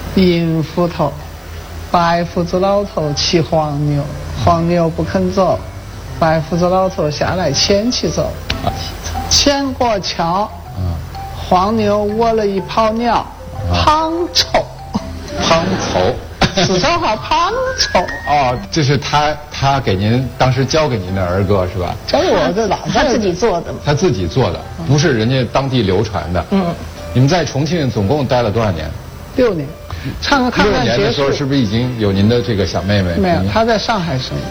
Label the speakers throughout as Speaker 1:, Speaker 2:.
Speaker 1: 阴斧头，白胡子老头骑黄牛，黄牛不肯走，白胡子老头下来牵起走，牵过桥，黄牛窝了一泡尿，胖臭，
Speaker 2: 胖丑。
Speaker 1: 四川话胖臭。
Speaker 2: 哦，这是他给您当时教给您的儿歌是吧？
Speaker 1: 教给我的老
Speaker 3: 他自己做的。
Speaker 2: 他自己做的，不是人家当地流传的。你们在重庆总共待了多少年
Speaker 1: ？6年。唱个抗战结束。6
Speaker 2: 年的时候是不是已经有您的这个小妹妹？
Speaker 1: 没有，她在上海生。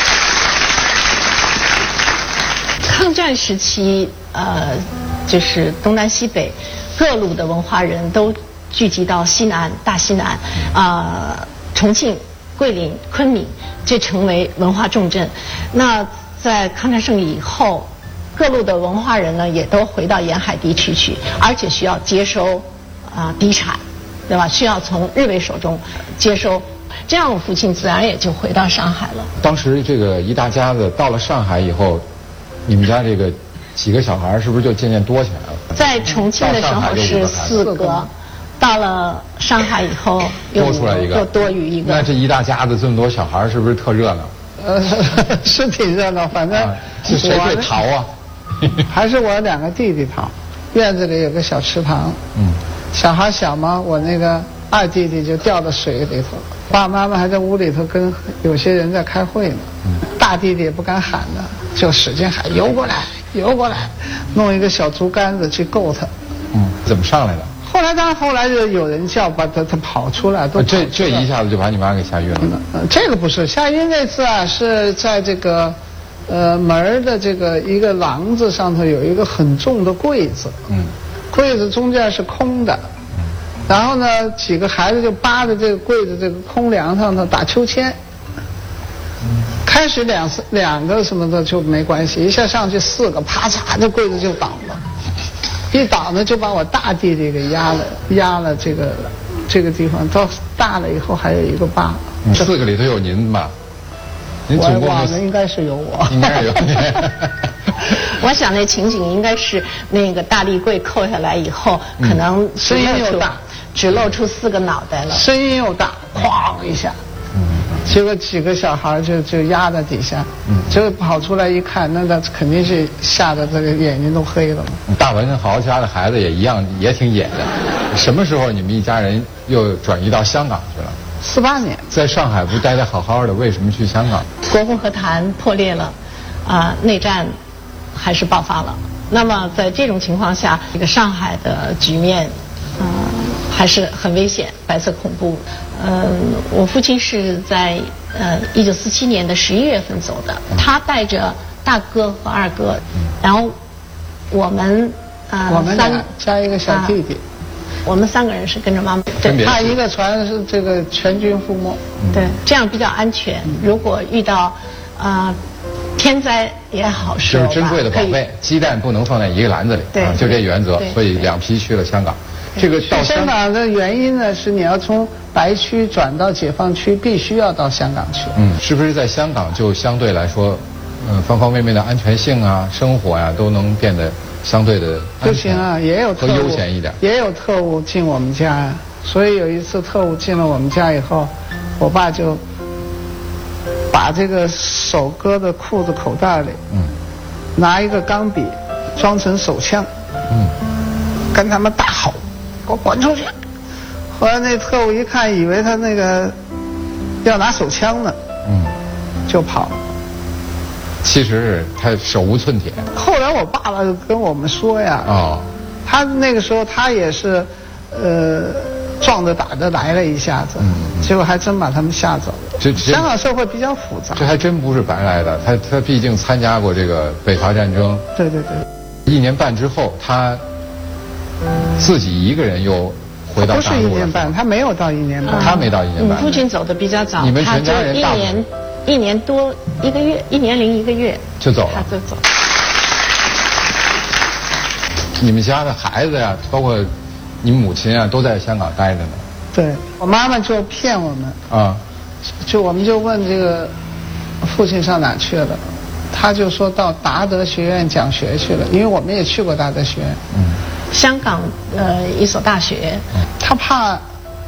Speaker 3: 抗战时期，就是东南西北各路的文化人都聚集到西南、大西南，重庆、桂林、昆明，这成为文化重镇。那在抗战胜利以后，各路的文化人呢也都回到沿海地区去，而且需要接收敌产，对吧？需要从日伪手中接收，这样我父亲自然也就回到上海了。
Speaker 2: 当时这个一大家子到了上海以后，你们家这个几个小孩是不是就渐渐多起来了？
Speaker 3: 在重庆的时候是4个。到了上海以后，
Speaker 2: 多出来一个，
Speaker 3: 又多余一个。
Speaker 2: 那这一大家子这么多小孩，是不是特热闹？
Speaker 1: 是挺热闹，反正
Speaker 2: 是谁会逃啊？
Speaker 1: 还是我2个弟弟逃。院子里有个小池塘，小孩小嘛，我那个2弟弟就掉到水里头，爸爸妈妈还在屋里头跟有些人在开会呢。大弟弟也不敢喊的，就使劲喊游过来，游过来，弄一个小竹竿子去够他。
Speaker 2: 怎么上来的？
Speaker 1: 后来就有人叫，把他跑出来，都
Speaker 2: 这一下子就把你妈给吓晕了。
Speaker 1: 这个不是吓晕那次啊，是在这个门的这个一个廊子上头有一个很重的柜子，柜子中间是空的，然后呢几个孩子就扒着这个柜子这个空梁上头打秋千。开始两个什么的就没关系，一下上去4个，啪嚓，这柜子就倒了。一倒呢，就把我大弟弟给压了这个地方。到大了以后还有一个疤。
Speaker 2: 4个里头有您吧？您总共
Speaker 1: 我应该是有我。
Speaker 2: 应该是有你。
Speaker 3: 我想那情景应该是那个大立柜扣下来以后，可能
Speaker 1: 声音又大，
Speaker 3: 只露出4个脑袋了。
Speaker 1: 声音又大，哐一下。结果几个小孩就压在底下，结果跑出来一看，那肯定是吓得这个眼睛都黑了。
Speaker 2: 大文和家的孩子也一样，也挺野的。什么时候你们一家人又转移到香港去了
Speaker 1: ？48年。在
Speaker 2: 上海不待得好好的，为什么去香港？
Speaker 3: 国共和谈破裂了，内战还是爆发了。那么在这种情况下，这个上海的局面，还是很危险，白色恐怖。我父亲是在1947年的11月份走的，他带着大哥和2哥，然后我们
Speaker 1: 俩加一个小弟弟，
Speaker 3: 我们3个人是跟着妈妈。
Speaker 1: 对，他一个船是这个全军覆没。
Speaker 3: 对，这样比较安全。如果遇到天灾也好说，
Speaker 2: 就是珍贵的宝贝，鸡蛋不能放在一个篮子里，就这原则。所以2批去了香港。这个到
Speaker 1: 香港的原因呢，是你要从白区转到解放区，必须要到香港去。
Speaker 2: 是不是在香港就相对来说，方方面面的安全性啊、生活呀，都能变得相对的
Speaker 1: 不行啊，也有特务，
Speaker 2: 悠闲一点，
Speaker 1: 也有特务进我们家呀。所以有一次特务进了我们家以后，我爸就把这个手搁在裤子口袋里，拿一个钢笔装成手枪，跟他们大吼。给我滚出去！后来那特务一看，以为他那个要拿手枪呢，就跑了。
Speaker 2: 其实是他手无寸铁。
Speaker 1: 后来我爸爸跟我们说呀，他那个时候他也是，撞着打着来了一下子，结果还真把他们吓走了。香港社会比较复杂，
Speaker 2: 这还真不是白来的。他毕竟参加过这个北伐战争。
Speaker 1: 对。
Speaker 2: 1年半之后，他自己一个人又回到大陆了。不是
Speaker 1: 1年半，他没有到1年半。
Speaker 2: 他没到1年半。
Speaker 3: 你父亲走的比较早，
Speaker 2: 你们全家人大
Speaker 3: 1年多1个月，1年零1个月
Speaker 2: 就走了。
Speaker 3: 他就走。
Speaker 1: 你们家的孩子呀，包括你母亲啊，都在香港待着呢。对，我妈妈就骗我们啊，我们就问这个父亲上哪去了。他就说到达德学院讲学去了，因为我们也去过达德学院。香港一所大学。他怕